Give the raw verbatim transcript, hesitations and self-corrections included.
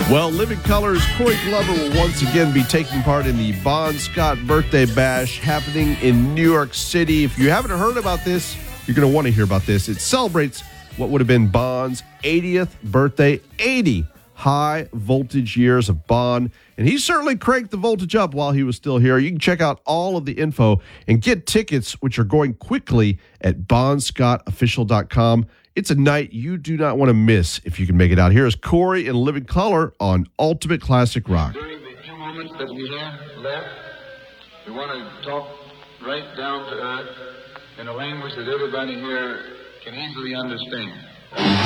Well, Living Colors, Corey Glover will once again be taking part in the Bon Scott Birthday Bash happening in New York City. If you haven't heard about this, you're going to want to hear about this. It celebrates what would have been Bon's eightieth birthday, eighty high voltage years of Bon. And he certainly cranked the voltage up while he was still here. You can check out all of the info and get tickets, which are going quickly at bon scott official dot com. It's a night you do not want to miss if you can make it out. Here is Corey in Living Color on Ultimate Classic Rock. During the few moments that we have left, we want to talk right down to earth in a language that everybody here can easily understand.